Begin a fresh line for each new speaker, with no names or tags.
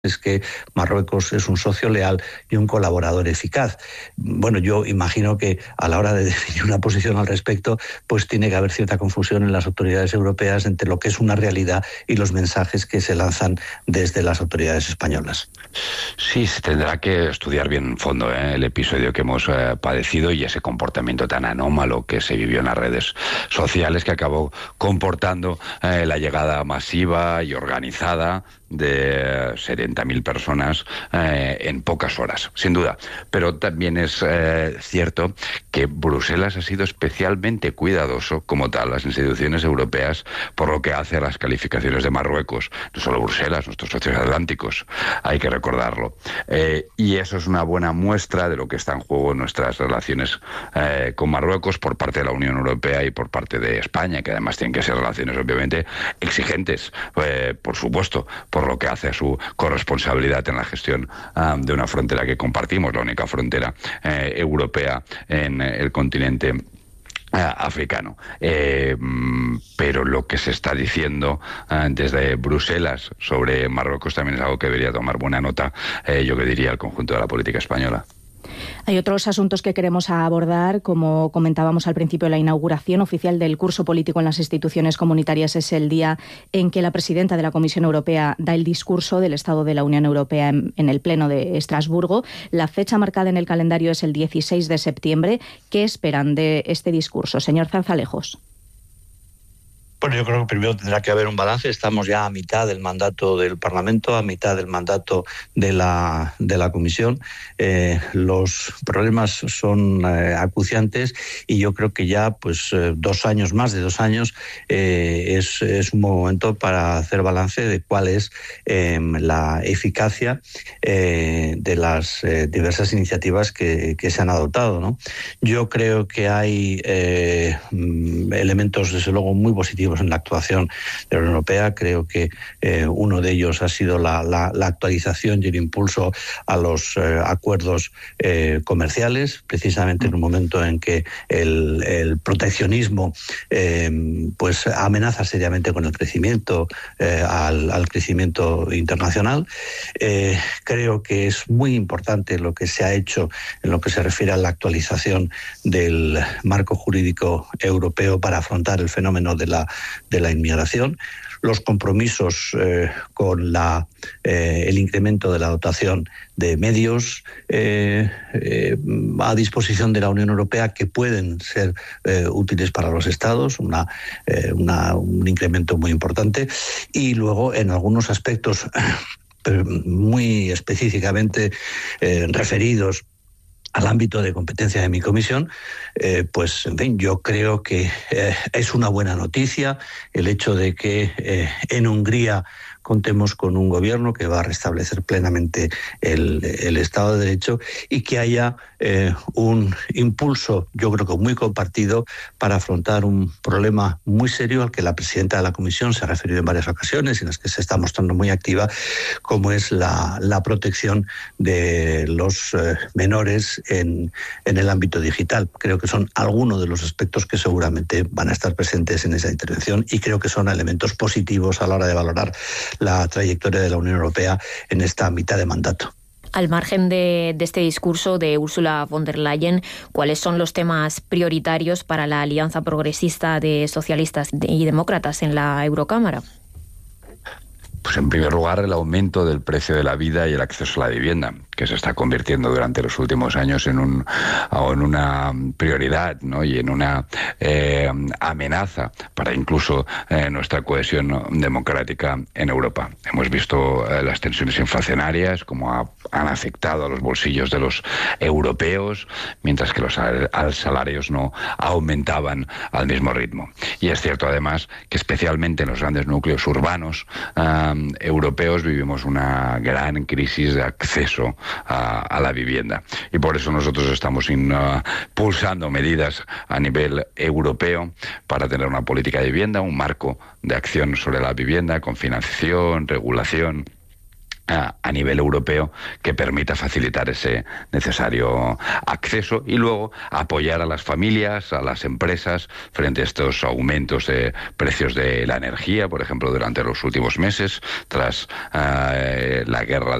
es que Marruecos es un socio leal y un colaborador eficaz. Bueno, yo imagino que a la hora de definir una posición al respecto, pues tiene que haber cierta confusión en las autoridades europeas entre lo que es una realidad y los mensajes que se lanzan desde las autoridades españolas.
Sí, se tendrá que estudiar bien en fondo el episodio que hemos padecido y ese comportamiento tan anómalo que se vivió en las redes sociales, que acabó comportando la llegada masiva y organizada de 70.000 personas en pocas horas, sin duda. Pero también es cierto que Bruselas ha sido especialmente cuidadoso, como tal, las instituciones europeas, por lo que hace a las calificaciones de Marruecos. No solo Bruselas, nuestros socios atlánticos, hay que recordarlo. Y eso es una buena muestra de lo que está en juego en nuestras relaciones con Marruecos por parte de la Unión Europea y por parte de España, que además tienen que ser relaciones obviamente exigentes, por supuesto, por lo que hace a su corresponsabilidad en la gestión de una frontera que compartimos, la única frontera europea en el continente africano. Pero lo que se está diciendo desde Bruselas sobre Marruecos también es algo que debería tomar buena nota, yo que diría, el conjunto de la política española.
Hay otros asuntos que queremos abordar, como comentábamos al principio. La inauguración oficial del curso político en las instituciones comunitarias es el día en que la presidenta de la Comisión Europea da el discurso del Estado de la Unión Europea en el Pleno de Estrasburgo. La fecha marcada en el calendario es el 16 de septiembre. ¿Qué esperan de este discurso, señor Zarzalejos?
Bueno, yo creo que primero tendrá que haber un balance. Estamos ya a mitad del mandato del Parlamento, a mitad del mandato de la Comisión. Los problemas son acuciantes y yo creo que ya, pues, 2 años, más de 2 años, es un buen momento para hacer balance de cuál es la eficacia de las diversas iniciativas que se han adoptado, ¿no? Yo creo que hay elementos, desde luego, muy positivos en la actuación de la Unión Europea. Creo que uno de ellos ha sido la actualización y el impulso a los acuerdos comerciales, precisamente en un momento en que el proteccionismo pues amenaza seriamente con el crecimiento, al crecimiento internacional. Creo que es muy importante lo que se ha hecho en lo que se refiere a la actualización del marco jurídico europeo para afrontar el fenómeno de la inmigración, los compromisos con el incremento de la dotación de medios a disposición de la Unión Europea que pueden ser útiles para los Estados, un incremento muy importante, y luego en algunos aspectos muy específicamente referidos al ámbito de competencia de mi comisión, pues, en fin, yo creo que es una buena noticia el hecho de que en Hungría contemos con un gobierno que va a restablecer plenamente el Estado de Derecho y que haya un impulso, yo creo que muy compartido, para afrontar un problema muy serio al que la presidenta de la Comisión se ha referido en varias ocasiones y en las que se está mostrando muy activa, como es la protección de los menores en el ámbito digital. Creo que son algunos de los aspectos que seguramente van a estar presentes en esa intervención y creo que son elementos positivos a la hora de valorar la trayectoria de la Unión Europea en esta mitad de mandato.
Al margen de este discurso de Ursula von der Leyen, ¿cuáles son los temas prioritarios para la Alianza Progresista de Socialistas y Demócratas en la Eurocámara?
Pues en primer lugar, el aumento del precio de la vida y el acceso a la vivienda, que se está convirtiendo durante los últimos años en una prioridad, ¿no? Y en una amenaza para incluso nuestra cohesión democrática en Europa. Hemos visto las tensiones inflacionarias, como han afectado a los bolsillos de los europeos, mientras que los salarios no aumentaban al mismo ritmo. Y es cierto, además, que especialmente en los grandes núcleos urbanos europeos vivimos una gran crisis de acceso a la vivienda. Y por eso nosotros estamos impulsando medidas a nivel europeo para tener una política de vivienda, un marco de acción sobre la vivienda con financiación, regulación a nivel europeo que permita facilitar ese necesario acceso y luego apoyar a las familias, a las empresas frente a estos aumentos de precios de la energía, por ejemplo, durante los últimos meses, tras la guerra